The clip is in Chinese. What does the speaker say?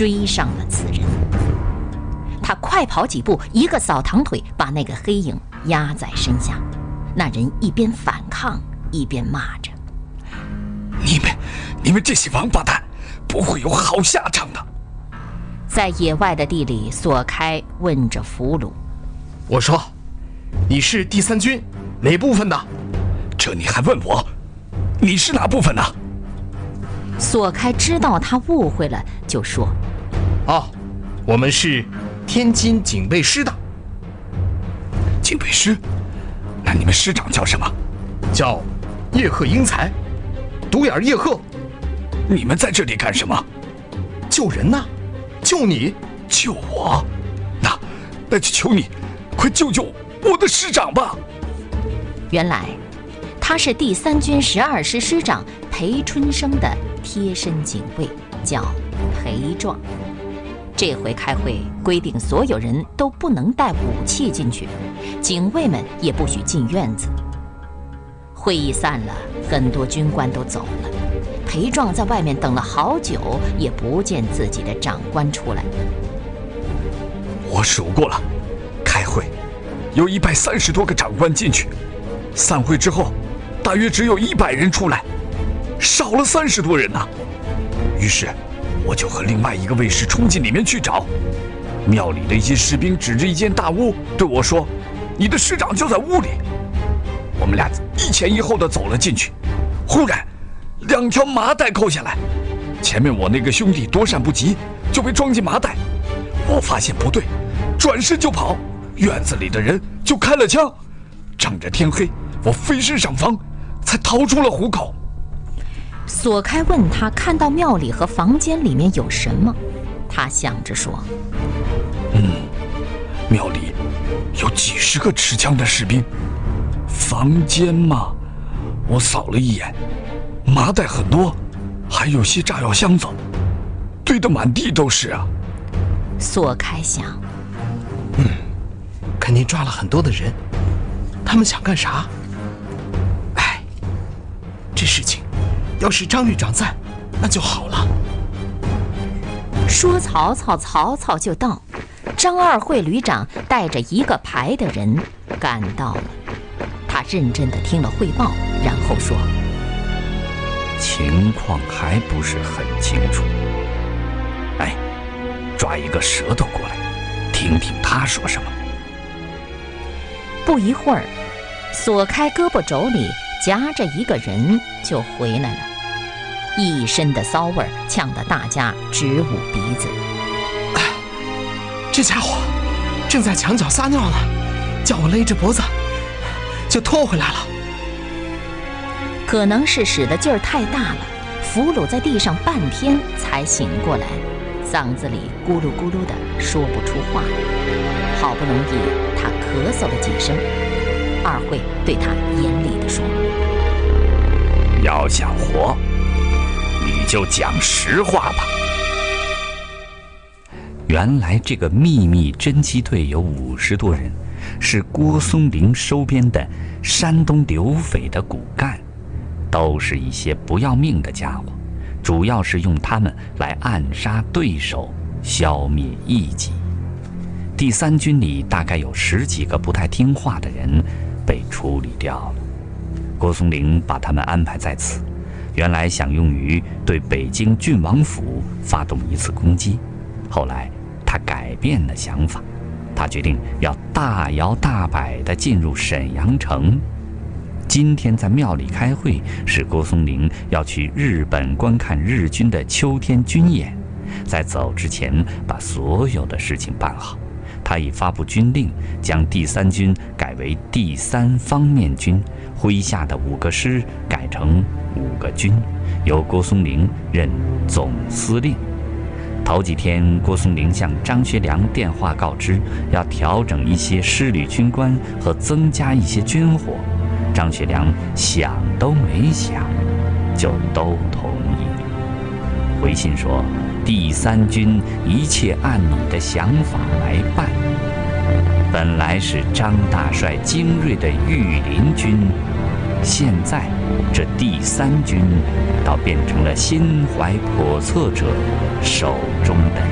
追上了此人。他快跑几步，一个扫堂腿，把那个黑影压在身下。那人一边反抗一边骂着：“ 你们这些王八蛋，不会有好下场的！” 在野外的地里，索开问着俘虏：“ 我说，你是第三军哪部分的？”“ 这你还问我？你是哪部分的？” 索开知道他误会了，就说：“ 哦，我们是天津警备师的。”“ 警备师？那你们师长叫什么？”“ 叫叶赫英才，独眼叶赫。”“ 你们在这里干什么？”“ 救人呐，救你。”“ 救我？那就求你，快救救我的师长吧！” 原来他是第三军12师师长裴春生的贴身警卫，叫裴壮。这回开会规定，所有人都不能带武器进去，警卫们也不许进院子。会议散了，很多军官都走了。裴壮在外面等了好久，也不见自己的长官出来。 我数过了，开会有130多个长官进去，散会之后大约只有100人出来，少了30多人呢。于是我就和另外一个卫士冲进里面去找。庙里的一些士兵指着一间大屋对我说：“你的师长就在屋里。”我们俩一前一后的走了进去，忽然2条麻袋扣下来，前面我那个兄弟躲闪不及，就被装进麻袋。我发现不对，转身就跑，院子里的人就开了枪。仗着天黑，我飞身上房，才逃出了虎口。 索开问他看到庙里和房间里面有什么，他想着说：“ 庙里有几十个持枪的士兵，房间嘛，我扫了一眼，麻袋很多，还有些炸药箱子，堆得满地都是啊。” 索开想， 肯定抓了很多的人，他们想干啥？哎，这事情要是张旅长在，那就好了。 说曹操，曹操就到。张二会旅长带着一个排的人赶到了，他认真地听了汇报，然后说：“ 情况还不是很清楚。哎，抓一个舌头过来，听听他说什么。” 不一会儿，索开胳膊肘里夹着一个人就回来了，一身的骚味呛得大家直捂鼻子。 这家伙正在墙角撒尿呢，叫我勒着脖子就拖回来了。 可能是使的劲儿太大了，俘虏在地上半天才醒过来，嗓子里咕噜咕噜的说不出话来。好不容易他咳嗽了几声，二会对他严厉地说：“ 要想活，你就讲实话吧。”原来这个秘密侦缉队有50多人，是郭松龄收编的山东刘匪的骨干，都是一些不要命的家伙，主要是用他们来暗杀对手，消灭异己。第三军里大概有10几个不太听话的人被处理掉了。郭松龄把他们安排在此，原来想用于对北京郡王府发动一次攻击，后来他改变了想法，他决定要大摇大摆地进入沈阳城。今天在庙里开会，是郭松龄要去日本观看日军的秋天军演，在走之前把所有的事情办好。他已发布军令，将第三军改为第三方面军，麾下的5个师改成5个军，由郭松龄任总司令。头几天，郭松龄向张学良电话告知，要调整一些师旅军官和增加一些军火。张学良想都没想，就都同意。回信说，第三军一切按你的想法来办。本来是张大帅精锐的御林军，现在这第三军倒变成了心怀叵测者手中